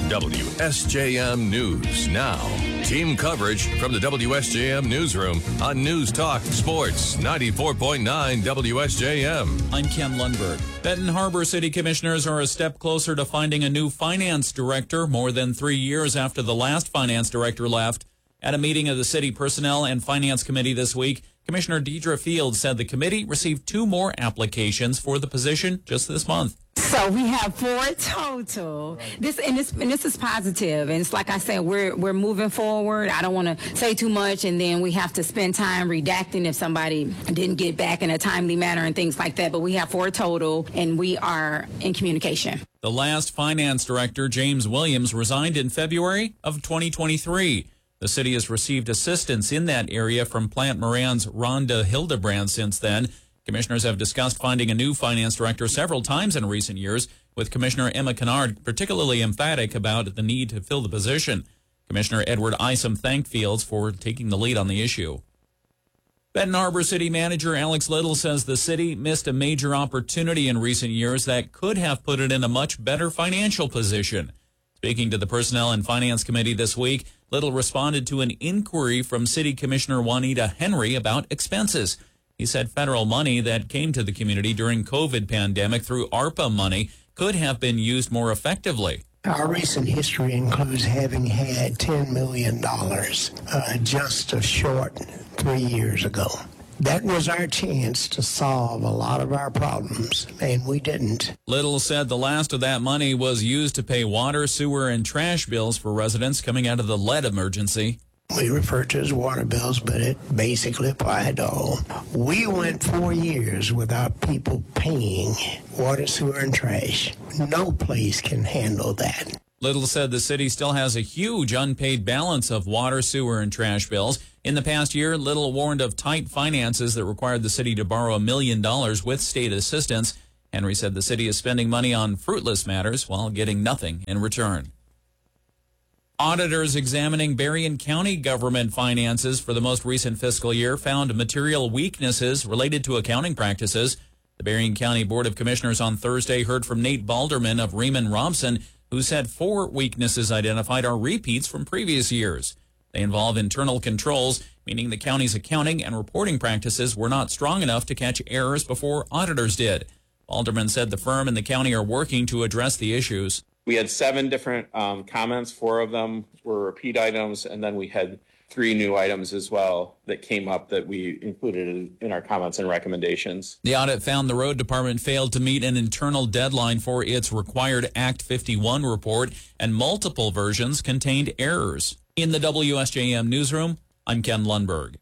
WSJM News now. Team coverage from the WSJM Newsroom on News Talk Sports 94.9 WSJM. I'm Ken Lundberg. Benton Harbor City Commissioners are a step closer to finding a new finance director more than 3 years after the last finance director left. At a meeting of the City Personnel and Finance Committee this week, Commissioner Deidre Fields said the committee received 2 more applications for the position just this month. So we have 4 total. This is positive, and it's like I said, we're moving forward. I don't want to say too much, and then we have to spend time redacting if somebody didn't get back in a timely manner and things like that. But we have 4 total, and we are in communication. The last finance director, James Williams, resigned in February of 2023. The city has received assistance in that area from Plant Moran's Rhonda Hildebrand since then. Commissioners have discussed finding a new finance director several times in recent years, with Commissioner Emma Kennard particularly emphatic about the need to fill the position. Commissioner Edward Isom thanked Fields for taking the lead on the issue. Benton Harbor City Manager Alex Little says the city missed a major opportunity in recent years that could have put it in a much better financial position. Speaking to the Personnel and Finance Committee this week, Little responded to an inquiry from City Commissioner Juanita Henry about expenses. He said federal money that came to the community during COVID pandemic through ARPA money could have been used more effectively. Our recent history includes having had $10 million just a short 3 years ago. That was our chance to solve a lot of our problems, and we didn't. Little said the last of that money was used to pay water, sewer, and trash bills for residents coming out of the lead emergency. We refer to as water bills, but it basically applied to all. We went 4 years without people paying water, sewer, and trash. No place can handle that. Little said the city still has a huge unpaid balance of water, sewer, and trash bills. In the past year, Little warned of tight finances that required the city to borrow $1 million with state assistance. Henry said the city is spending money on fruitless matters while getting nothing in return. Auditors examining Berrien County government finances for the most recent fiscal year found material weaknesses related to accounting practices. The Berrien County Board of Commissioners on Thursday heard from Nate Balderman of Riemann Robson, who said 4 weaknesses identified are repeats from previous years. They involve internal controls, meaning the county's accounting and reporting practices were not strong enough to catch errors before auditors did. Balderman said the firm and the county are working to address the issues. We had 7 different comments. 4 of them were repeat items, and then we had 3 new items as well that came up that we included in our comments and recommendations. The audit found the road department failed to meet an internal deadline for its required Act 51 report, and multiple versions contained errors. In the WSJM Newsroom, I'm Ken Lundberg.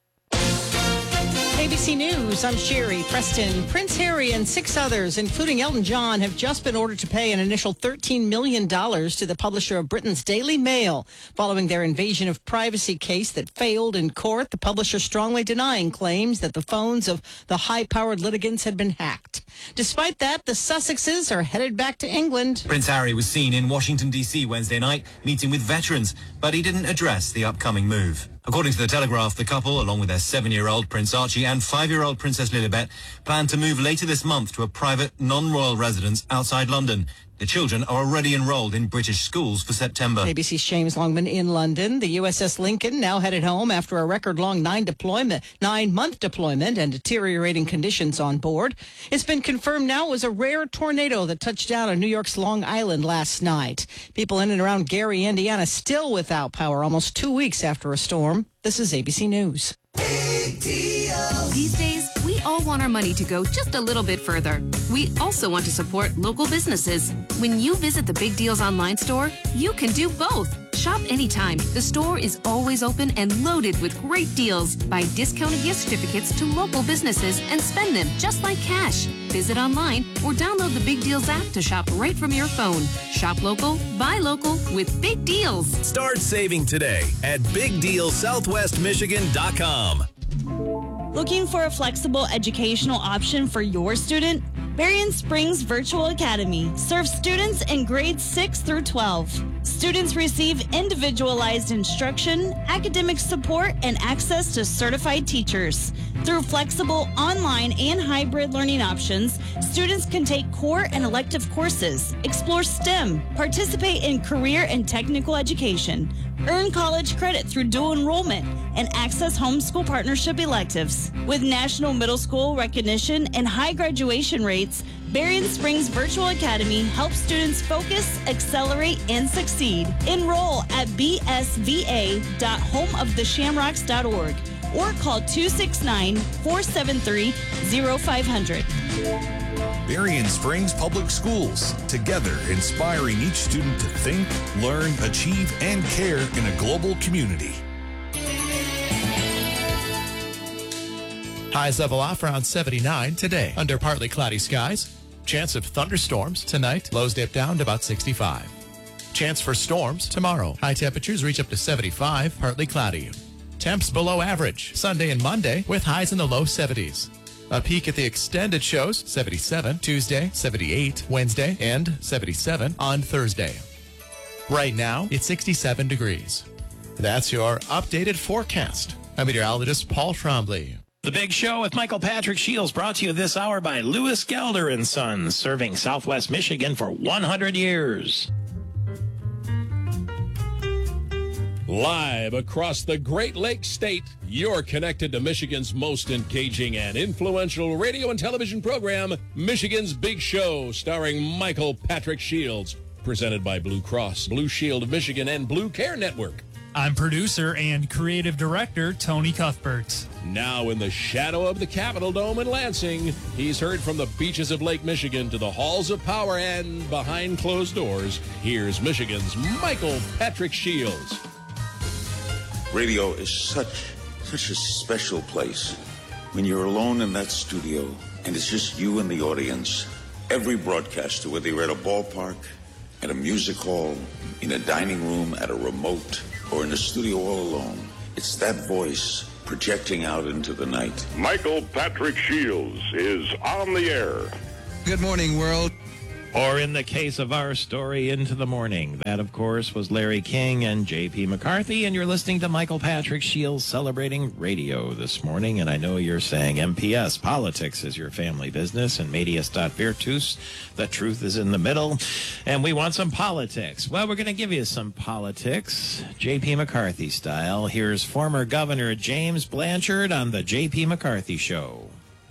ABC News, I'm Sherry Preston. Prince Harry and 6 others, including Elton John, have just been ordered to pay an initial $13 million to the publisher of Britain's Daily Mail following their invasion of privacy case that failed in court, the publisher strongly denying claims that the phones of the high-powered litigants had been hacked. Despite that, the Sussexes are headed back to England. Prince Harry was seen in Washington, D.C. Wednesday night, meeting with veterans, but he didn't address the upcoming move. According to the Telegraph, the couple, along with their 7-year-old Prince Archie and 5-year-old Princess Lilibet, plan to move later this month to a private, non-royal residence outside London. The children are already enrolled in British schools for September. ABC's James Longman in London. The USS Lincoln now headed home after a record-long 9-month deployment and deteriorating conditions on board. It's been confirmed now it was a rare tornado that touched down on New York's Long Island last night. People in and around Gary, Indiana, still without power almost 2 weeks after a storm. This is ABC News. These days, we all want our money to go just a little bit further. We also want to support local businesses. When you visit the Big Deals online store, you can do both. Shop anytime. The store is always open and loaded with great deals. Buy discounted gift certificates to local businesses and spend them just like cash. Visit online or download the Big Deals app to shop right from your phone. Shop local, buy local with Big Deals. Start saving today at BigDealSouthwestMichigan.com. Looking for a flexible educational option for your student? Berrien Springs Virtual Academy serves students in grades 6 through 12. Students receive individualized instruction, academic support, and access to certified teachers. Through flexible online and hybrid learning options, students can take core and elective courses, explore STEM, participate in career and technical education, earn college credit through dual enrollment, and access homeschool partnership electives. With national middle school recognition and high graduation rates, Berrien Springs Virtual Academy helps students focus, accelerate, and succeed. Enroll at bsva.homeoftheshamrocks.org or call 269-473-0500. Berrien Springs Public Schools, together inspiring each student to think, learn, achieve, and care in a global community. Highs level off around 79 today under partly cloudy skies. Chance of thunderstorms tonight. Lows dip down to about 65. Chance for storms tomorrow. High temperatures reach up to 75, partly cloudy. Temps below average Sunday and Monday with highs in the low 70s. A peek at the extended shows, 77 Tuesday, 78 Wednesday, and 77 on Thursday. Right now, it's 67 degrees. That's your updated forecast. I'm meteorologist Paul Trombley. The Big Show with Michael Patrick Shields, brought to you this hour by Lewis Gelder & Sons, serving Southwest Michigan for 100 years. Live across the Great Lakes State, you're connected to Michigan's most engaging and influential radio and television program, Michigan's Big Show, starring Michael Patrick Shields, presented by Blue Cross, Blue Shield of Michigan, and Blue Care Network. I'm producer and creative director Tony Cuthbert. Now in the shadow of the Capitol Dome in Lansing, he's heard from the beaches of Lake Michigan to the halls of power and behind closed doors. Here's Michigan's Michael Patrick Shields. Radio is such a special place. When you're alone in that studio and it's just you and the audience, every broadcaster, whether you're at a ballpark, at a music hall, in a dining room, at a remote, or in a studio all alone, it's that voice projecting out into the night. Michael Patrick Shields is on the air. Good morning, world. Or in the case of our story, Into the Morning. That, of course, was Larry King and J.P. McCarthy, and you're listening to Michael Patrick Shields celebrating radio this morning. And I know you're saying MPS, politics is your family business, and Medius Virtus, the truth is in the middle, and we want some politics. Well, we're going to give you some politics, J.P. McCarthy style. Here's former Governor James Blanchard on the J.P. McCarthy Show.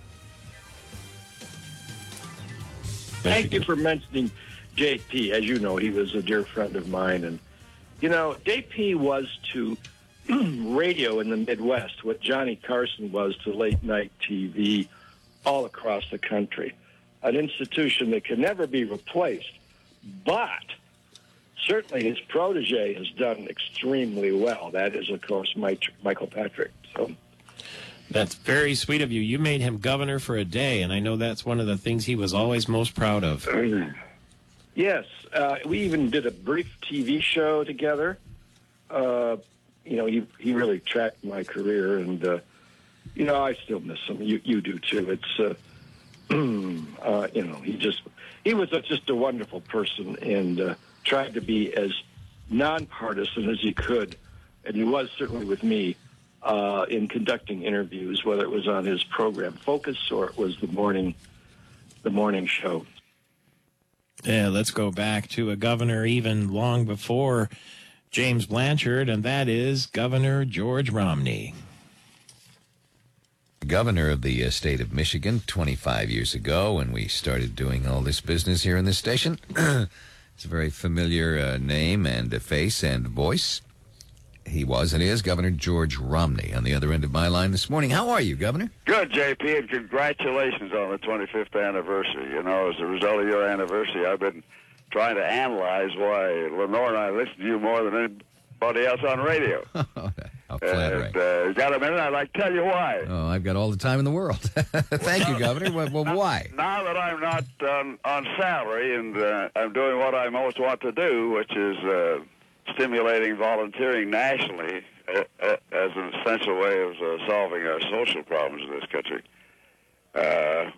Thank you for mentioning JP. As you know, he was a dear friend of mine. And, you know, JP was to radio in the Midwest what Johnny Carson was to late-night TV all across the country. An institution that can never be replaced. But certainly his protege has done extremely well. That is, of course, Michael Patrick. So. That's very sweet of you. You made him governor for a day, and I know that's one of the things he was always most proud of. Yes. We even did a brief TV show together. You know, he really tracked my career, and, you know, I still miss him. You do, too. It's, you know, he was just a wonderful person and tried to be as nonpartisan as he could, and he was certainly with me. In conducting interviews, whether it was on his program Focus or it was the morning show. Yeah, let's go back to a governor even long before James Blanchard, and that is Governor George Romney. Governor of the state of Michigan 25 years ago when we started doing all this business here in this station. It's a very familiar name and face and voice. He was and is Governor George Romney on the other end of my line this morning. How are you, Governor? Good, JP, and congratulations on the 25th anniversary. You know, as a result of your anniversary, I've been trying to analyze why Lenore and I listen to you more than anybody else on radio. How flattering. You got a minute? I'd like to tell you why. Oh, I've got all the time in the world. Thank you, Governor. Well, why? Now that I'm not on salary and I'm doing what I most want to do, which is stimulating volunteering nationally as an essential way of solving our social problems in this country.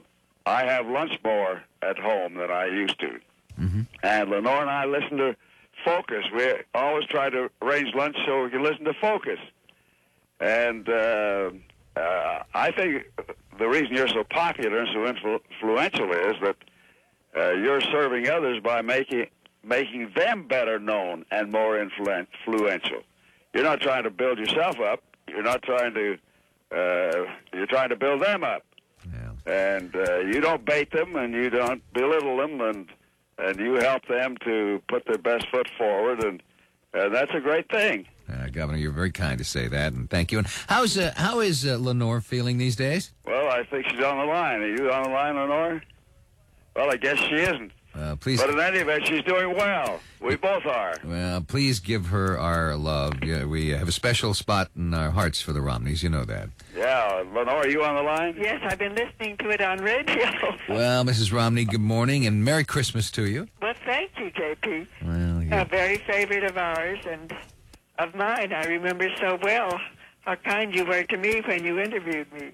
I have lunch more at home than I used to. And Lenore and I listen to Focus. We always try to arrange lunch so we can listen to Focus. And I think the reason you're so popular and so influential is that you're serving others by making them better known and more influential. You're not trying to build yourself up. You're not trying to. You're trying to build them up. And you don't bait them, and you don't belittle them, and you help them to put their best foot forward, and that's a great thing. Governor, you're very kind to say that, and thank you. And how is Lenore feeling these days? Well, I think she's on the line. Are you on the line, Lenore? Well, I guess she isn't. Please. But in any event, she's doing well. We both are. Well, please give her our love. Yeah, we have a special spot in our hearts for the Romneys. You know that. Yeah. Lenore, are you on the line? Yes, I've been listening to it on radio. Well, Mrs. Romney, good morning and Merry Christmas to you. Well, thank you, J.P. Well, A very favorite of ours and of mine. I remember so well how kind you were to me when you interviewed me.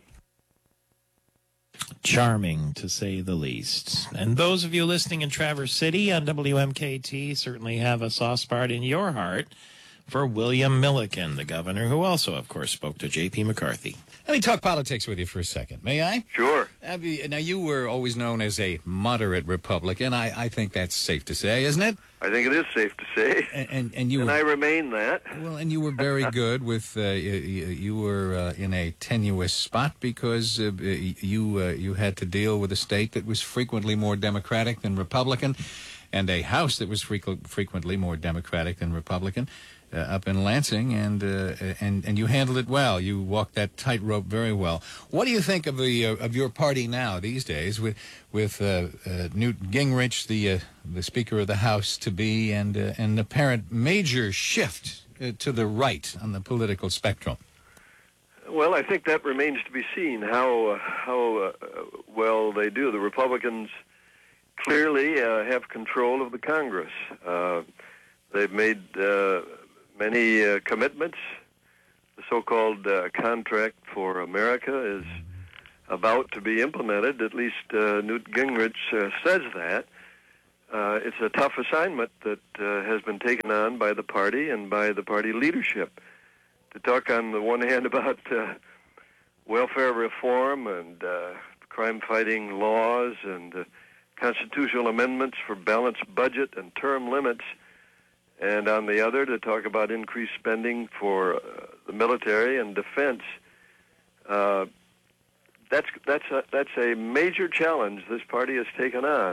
Charming, to say the least. And those of you listening in Traverse City on WMKT certainly have a soft spot in your heart for William Milliken, the governor, who also, of course, spoke to J.P. McCarthy. Let me talk politics with you for a second, may I? Sure. Now, you were always known as a moderate Republican. I think that's safe to say, isn't it? I think it is safe to say. And you and were, I remain that. Well, and you were very good with, you were in a tenuous spot because you had to deal with a state that was frequently more Democratic than Republican and a House that was frequently more Democratic than Republican. Up in Lansing, and you handled it well. You walked that tightrope very well. What do you think of your party now these days, with Newt Gingrich, the Speaker of the House to be, and an apparent major shift to the right on the political spectrum? Well, I think that remains to be seen how well they do. The Republicans clearly have control of the Congress. They've made many commitments. The so-called Contract for America is about to be implemented. At least Newt Gingrich says that. It's a tough assignment that has been taken on by the party and by the party leadership. To talk on the one hand about welfare reform and crime-fighting laws and constitutional amendments for balanced budget and term limits, and on the other, to talk about increased spending for the military and defense. That's a major challenge this party has taken on.